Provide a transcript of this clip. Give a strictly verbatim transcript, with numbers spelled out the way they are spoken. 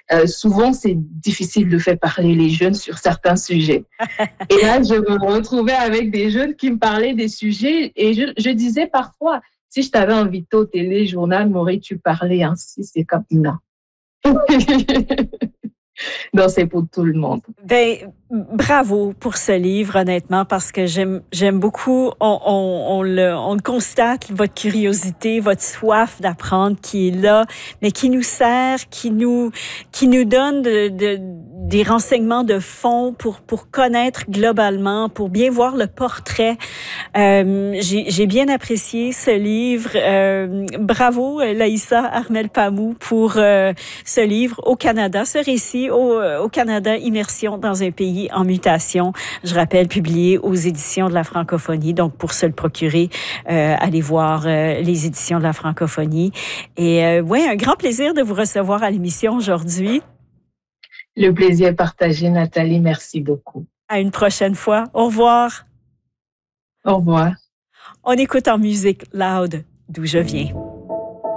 euh, souvent, c'est difficile de faire parler les jeunes sur certains sujets. Et là, je me retrouvais avec des jeunes qui me parlaient des sujets et je, je disais parfois, si je t'avais invité au téléjournal, m'aurais-tu parlé ainsi? C'est comme, non. Non, c'est pour tout le monde. Ben, bravo pour ce livre, honnêtement, parce que j'aime j'aime beaucoup, on, on, on, le, on le constate, votre curiosité, votre soif d'apprendre qui est là, mais qui nous sert, qui nous, qui nous donne de, de, des renseignements de fond pour, pour connaître globalement, pour bien voir le portrait. Euh, j'ai, j'ai bien apprécié ce livre. Euh, bravo, Laïssa Armel-Pamou, pour euh, ce livre au Canada, ce récit au, au Canada, Immersion dans un pays en mutation. Je rappelle, publié aux éditions de la francophonie. Donc, pour se le procurer, euh, allez voir euh, les éditions de la francophonie. Et euh, ouais, un grand plaisir de vous recevoir à l'émission aujourd'hui. Le plaisir est partagé, Nathalie. Merci beaucoup. À une prochaine fois. Au revoir. Au revoir. On écoute en musique Loud, d'où je viens.